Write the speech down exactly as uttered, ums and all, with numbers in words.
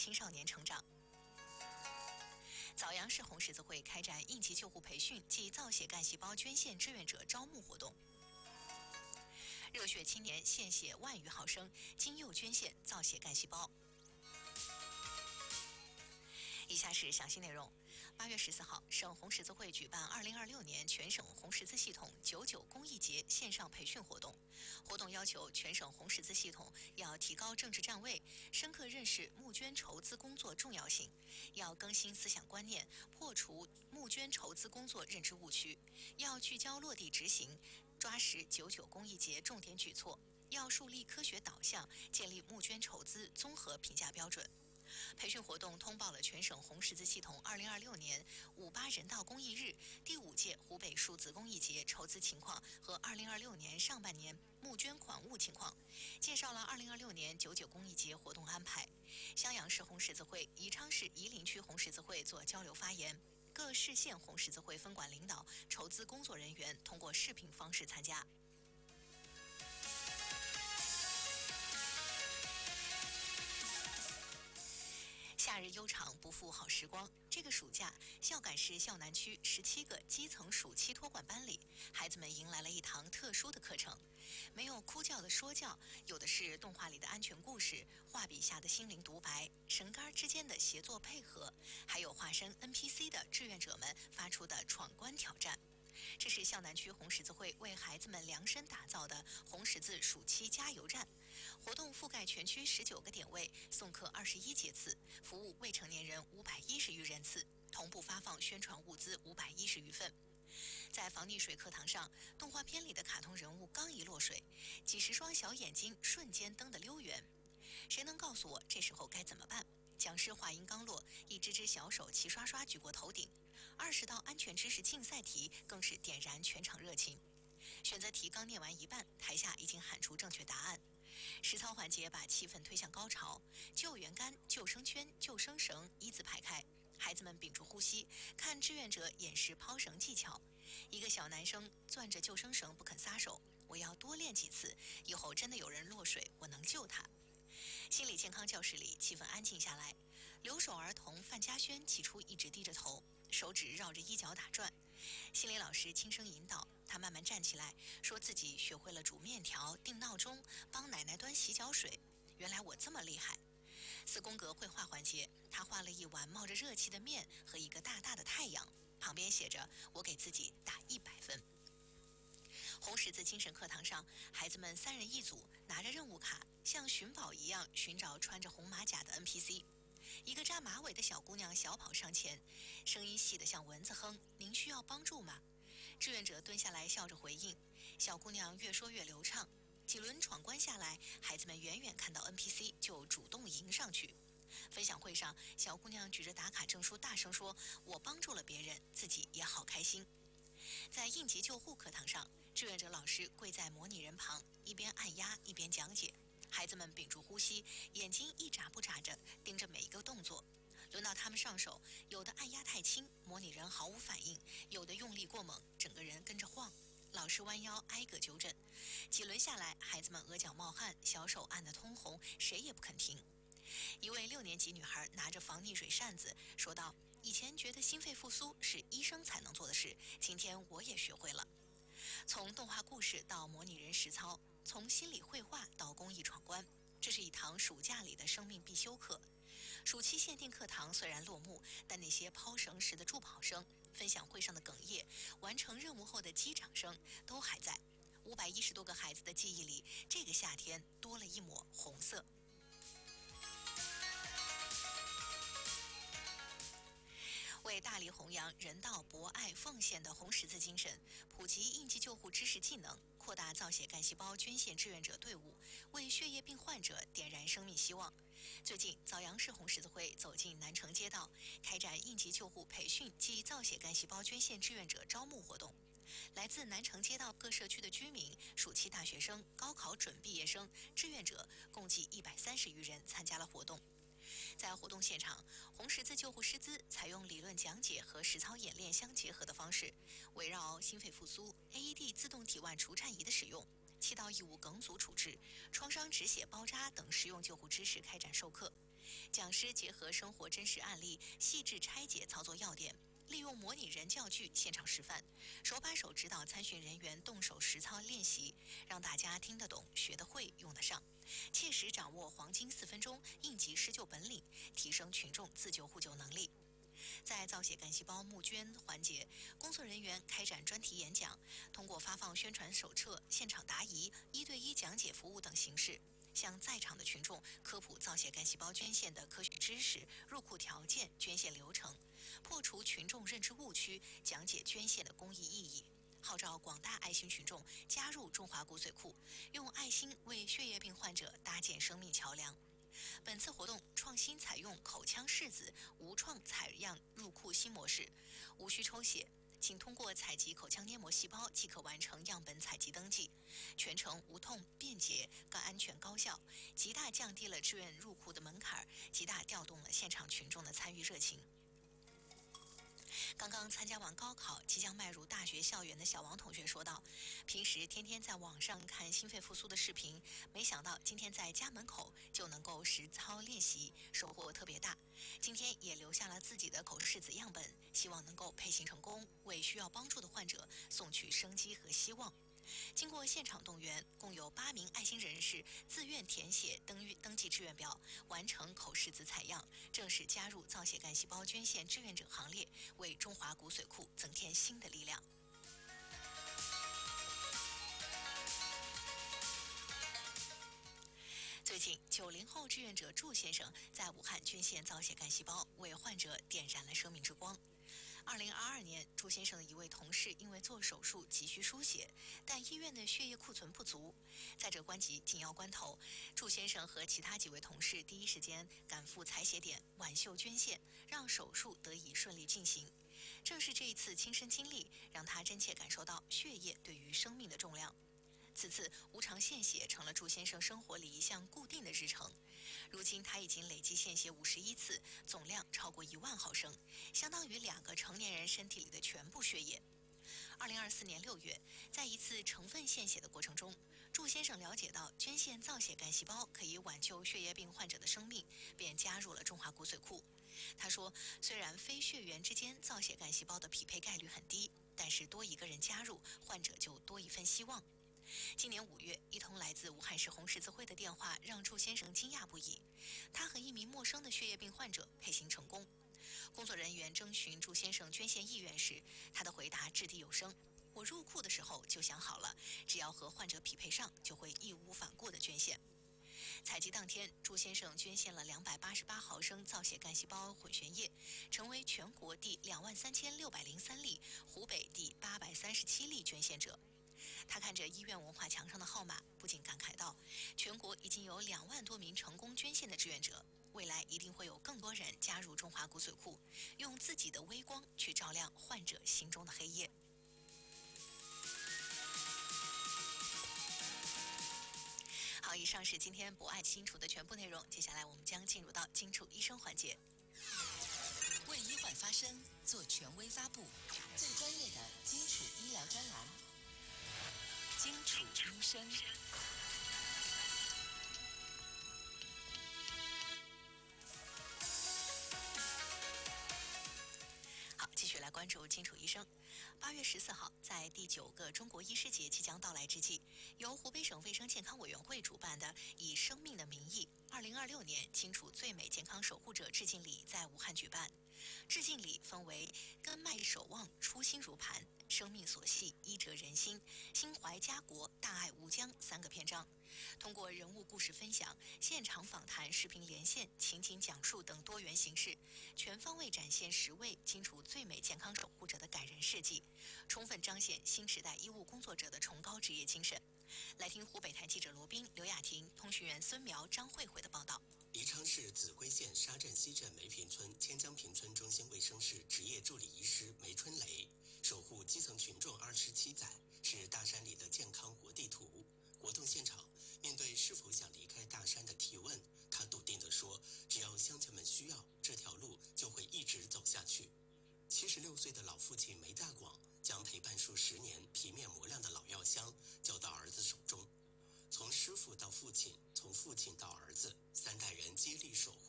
青少年成长。枣阳市红十字会开展应急救护培训暨造血干细胞捐献志愿者招募活动。热血青年献血万余毫升，今幼捐献造血干细胞。以下是详细内容。八月十四号，省红十字会举办二零二六年全省红十字系统九九公益节线上培训活动。活动要求全省红十字系统要提高政治站位，深刻认识募捐筹资工作重要性，要更新思想观念，破除募捐筹资工作认知误区，要聚焦落地执行，抓实九九公益节重点举措，要树立科学导向，建立募捐筹资综合评价标准。培训活动通报了全省红十字系统二零二六年五八人道公益日、第五届湖北数字公益节筹资情况和二零二六年上半年募捐款物情况，介绍了二零二六年九九公益节活动安排。襄阳市红十字会、宜昌市夷陵区红十字会做交流发言，各市县红十字会分管领导、筹资工作人员通过视频方式参加。夏日悠长，不负好时光。这个暑假，孝感市孝南区十七个基层暑期托管班里，孩子们迎来了一堂特殊的课程。没有哭叫的说教，有的是动画里的安全故事，画笔下的心灵独白，绳杆之间的协作配合，还有化身 N P C 的志愿者们发出的闯关挑战。这是孝南区红十字会为孩子们量身打造的红十字暑期加油站。活动覆盖全区十九个点位，送客二十一节次，服务未成年人五百一十余人次，同步发放宣传物资五百一十余份。在防溺水课堂上，动画片里的卡通人物刚一落水，几十双小眼睛瞬间瞪得溜圆。谁能告诉我这时候该怎么办？讲师话音刚落，一只只小手齐刷刷举过头顶，二十道安全知识竞赛题更是点燃全场热情。选择题刚念完一半，台下已经喊出正确答案。实操环节把气氛推向高潮，救援杆、救生圈、救生绳一字排开，孩子们屏住呼吸，看志愿者演示抛绳技巧。一个小男生攥着救生绳不肯撒手，我要多练几次，以后真的有人落水，我能救他。心理健康教室里气氛安静下来，留守儿童范嘉轩起初一直低着头，手指绕着衣角打转。心理老师轻声引导他慢慢站起来，说自己学会了煮面条、定闹钟，帮奶奶端洗脚水。原来我这么厉害。四宫格绘画环节，他画了一碗冒着热气的面和一个大大的太阳，旁边写着我给自己打一百分。红十字精神课堂上，孩子们三人一组，拿着任务卡，像寻宝一样寻找穿着红马甲的 N P C。一个扎马尾的小姑娘小跑上前，声音细得像蚊子哼：“您需要帮助吗？”志愿者蹲下来笑着回应，小姑娘越说越流畅。几轮闯关下来，孩子们远远看到 N P C 就主动迎上去。分享会上，小姑娘举着打卡证书大声说：“我帮助了别人，自己也好开心。”在应急救护课堂上，志愿者老师跪在模拟人旁，一边按压一边讲解。孩子们屏住呼吸，眼睛一眨不眨着盯着每一个动作。轮到他们上手，有的按压太轻，模拟人毫无反应；有的用力过猛，整个人跟着晃。老师弯腰挨个纠正。几轮下来，孩子们额角冒汗，小手按得通红，谁也不肯停。一位六年级女孩拿着防溺水扇子说道：“以前觉得心肺复苏是医生才能做的事，今天我也学会了。”从动画故事到模拟人实操，从心理绘画到公益闯关，这是一堂暑假里的生命必修课。暑期限定课堂虽然落幕，但那些抛绳时的助跑声、分享会上的哽咽、完成任务后的击掌声都还在。五百一十多个孩子的记忆里，这个夏天多了一抹红色。为大力弘扬人道博爱奉献的红十字精神，普及应急救护知识技能，扩大造血干细胞捐献志愿者队伍，为血液病患者点燃生命希望。最近，枣阳市红十字会走进南城街道，开展应急救护培训暨造血干细胞捐献志愿者招募活动。来自南城街道各社区的居民、暑期大学生、高考准毕业生、志愿者共计一百三十余人参加了活动。在活动现场，红十字救护师资采用理论讲解和实操演练相结合的方式，围绕心肺复苏、A E D 自动体外除颤仪的使用、 气道异物梗阻处置、创伤止血包扎等实用救护知识开展授课。讲师结合生活真实案例，细致拆解操作要点。利用模拟人教具现场示范，手把手指导参训人员动手实操练习，让大家听得懂、学得会、用得上，切实掌握黄金四分钟应急施救本领，提升群众自救互救能力。在造血干细胞募捐环节，工作人员开展专题演讲，通过发放宣传手册、现场答疑、一对一讲解服务等形式，向在场的群众科普造血干细胞捐献的科学知识、入库条件、捐献流程，破除群众认知误区，讲解捐献的公益意义，号召广大爱心群众加入中华骨髓库，用爱心为血液病患者搭建生命桥梁。本次活动创新采用口腔拭子无创采样入库新模式，无需抽血，仅通过采集口腔黏膜细胞即可完成样本采集登记，全程无痛、便捷、更安全高效，极大降低了志愿入库的门槛，极大调动了现场群众的参与热情。刚刚参加完高考，即将迈入大学校园的小王同学说道：“平时天天在网上看心肺复苏的视频，没想到今天在家门口就能够实操练习，收获特别大。今天也留下了自己的口拭子样本，希望能够配型成功，为需要帮助的患者送去生机和希望。”经过现场动员，共有八名爱心人士自愿填写登登记志愿表，完成口拭子采样，正式加入造血干细胞捐献志愿者行列，为中华骨髓库增添新的力量。最近，九零后志愿者祝先生在武汉捐献造血干细胞，为患者点燃了生命之光。二零二二年，祝先生的一位同事因为做手术急需输血，但医院的血液库存不足。在这关急紧要关头，祝先生和其他几位同事第一时间赶赴采血点，挽袖捐献，让手术得以顺利进行。正是这一次亲身经历，让他真切感受到血液对于生命的重量。此次无偿献血成了祝先生生活里一项固定的日程。如今他已经累计献血五十一次，总量超过一万毫升，相当于两个成年人身体里的全部血液。二零二四年六月，在一次成分献血的过程中，祝先生了解到捐献造血干细胞可以挽救血液病患者的生命，便加入了中华骨髓库。他说，虽然非血缘之间造血干细胞的匹配概率很低，但是多一个人加入，患者就多一份希望。今年五月，一通来自武汉市红十字会的电话让祝先生惊讶不已。他和一名陌生的血液病患者配型成功。工作人员征询祝先生捐献意愿时，他的回答掷地有声：“我入库的时候就想好了，只要和患者匹配上，就会义无反顾地捐献。”采集当天，祝先生捐献了两百八十八毫升造血干细胞混悬液，成为全国第两万三千六百零三例、湖北第八百三十七例捐献者。他看着医院文化墙上的号码，不禁感慨道：“全国已经有两万多名成功捐献的志愿者，未来一定会有更多人加入中华骨髓库，用自己的微光去照亮患者心中的黑夜。”好，以上是今天博爱清楚的全部内容，接下来我们将进入到金楚医生环节。 为医患发声，做权威发布，最专业的金楚医疗专栏。金楚医生。 好，继续来关注金楚医生。八月十四号，在第九个中国医师节即将到来之际，由湖北省卫生健康委员会主办的以生命的名义二零二六年金楚最美健康守护者致敬礼在武汉举办。致敬礼分为根脉守望、初心如磐、生命所系、医哲人心、心怀家国、大爱无疆三个篇章，通过人物故事分享、现场访谈、视频连线、情景讲述等多元形式，全方位展现十位金楚最美健康守护者的感人事迹，充分彰显新时代医务工作者的崇高职业精神。来听湖北台记者罗斌、刘雅婷、通讯员孙苗、张慧慧的报道。 宜昌市秭归县沙镇西镇梅坪村千江坪村中心卫生室执业助理医师梅春雷，守护基层群众二十七载，是大山里的健康活地图。活动现场，面对是否想离开大山的提问，他笃定地说：“只要乡亲们需要，这条路就会一直走下去。”七十六岁的老父亲梅大广将陪伴数十年、皮面磨亮的老药箱交到儿子手中。 亲，从父亲到儿子，三代人接力守护。